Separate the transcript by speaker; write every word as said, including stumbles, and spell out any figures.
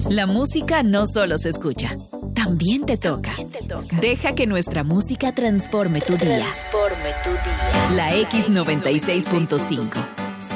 Speaker 1: La música no solo se escucha, también te toca.
Speaker 2: También te toca.
Speaker 1: Deja que nuestra música transforme tu día.
Speaker 2: Transforme tu día.
Speaker 1: La X noventa y seis punto cinco.